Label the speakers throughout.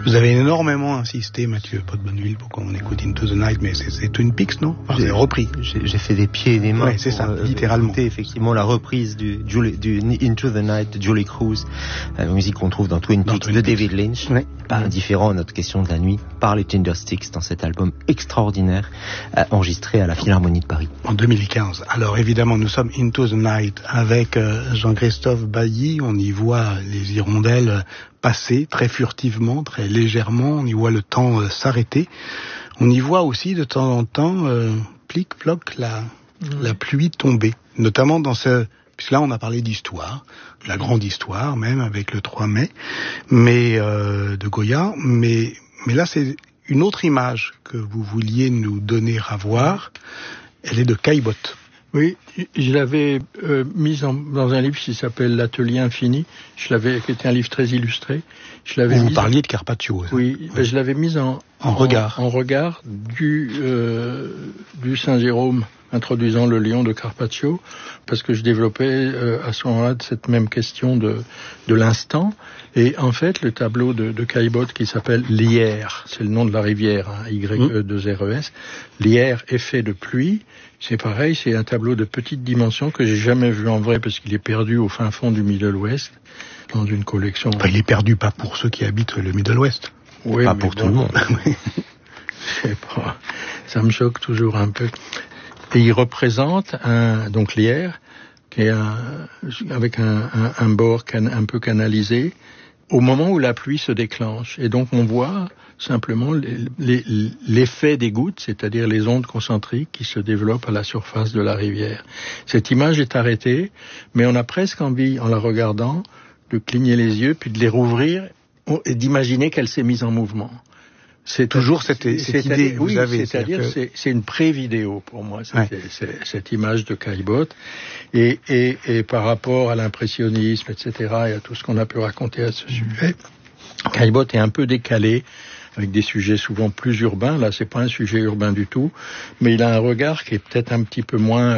Speaker 1: Vous avez énormément insisté, Mathieu Pot-Bonneville, pour qu'on écoute Into the Night, mais c'est Twin Peaks, non? Enfin, c'est repris.
Speaker 2: J'ai fait des pieds et des mains.
Speaker 1: Ouais, c'est ça, littéralement.
Speaker 2: Effectivement, la reprise du Into the Night de Julie Cruz, la musique qu'on trouve dans Twin Peaks de David Lynch. Ouais. Pas indifférent à notre question de la nuit, par les Tindersticks dans cet album extraordinaire, enregistré à la Philharmonie de Paris.
Speaker 1: En 2015. Alors évidemment, nous sommes Into the Night avec Jean-Christophe Bailly. On y voit les hirondelles passer très furtivement, très légèrement. On y voit le temps s'arrêter. On y voit aussi de temps en temps, plic-ploc, la pluie tomber. Notamment dans puisque là on a parlé d'histoire, la grande histoire même, avec le 3 mai, mais de Goya. Mais là c'est une autre image que vous vouliez nous donner à voir. Elle est de Caillebotte.
Speaker 3: Oui, je l'avais mise dans un livre qui s'appelle L'Atelier Infini. Qui était un livre très illustré.
Speaker 1: Vous parliez de Carpaccio.
Speaker 3: Oui, ben, je l'avais mise en regard. En regard du Saint Jérôme introduisant le lion de Carpaccio, parce que je développais à ce moment-là cette même question de l'instant. Et en fait, le tableau de Caillebotte qui s'appelle Lierre, c'est le nom de la rivière, hein, Y-E-2-R-E-S, Lierre, effet de pluie, c'est pareil, c'est un tableau de petite dimension que j'ai jamais vu en vrai parce qu'il est perdu au fin fond du Middle West, dans une collection.
Speaker 1: Enfin, il est perdu pas pour ceux qui habitent le Middle West.
Speaker 2: Oui, pas pour tout le monde.
Speaker 3: Je sais pas, ça me choque toujours un peu. Et il représente donc Lierre, qui est avec un bord un peu canalisé, au moment où la pluie se déclenche. Et donc on voit simplement l'effet des gouttes, c'est-à-dire les ondes concentriques qui se développent à la surface de la rivière. Cette image est arrêtée, mais on a presque envie, en la regardant, de cligner les yeux, puis de les rouvrir et d'imaginer qu'elle s'est mise en mouvement.
Speaker 1: C'est toujours cette idée que vous avez.
Speaker 3: C'est-à-dire c'est une pré-vidéo pour moi, cette image de Caillebotte. Et par rapport à l'impressionnisme, etc., et à tout ce qu'on a pu raconter à ce sujet, Caillebotte est un peu décalé, avec des sujets souvent plus urbains. Là, c'est pas un sujet urbain du tout, mais il a un regard qui est peut-être un petit peu moins...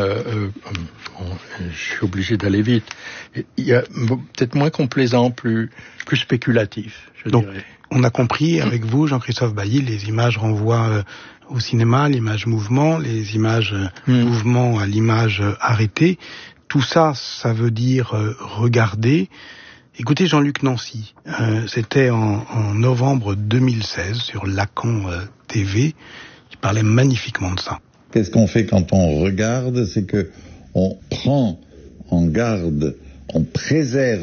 Speaker 3: je suis obligé d'aller vite. Il y a peut-être moins complaisant, plus spéculatif, je dirais.
Speaker 1: On a compris avec vous, Jean-Christophe Bailly, les images renvoient au cinéma, l'image mouvement, les images mouvement à l'image arrêtée. Tout ça, ça veut dire regarder. Écoutez Jean-Luc Nancy, c'était en novembre 2016 sur Lacan TV, il parlait magnifiquement de ça.
Speaker 4: Qu'est-ce qu'on fait quand on regarde? C'est que on prend en garde, on préserve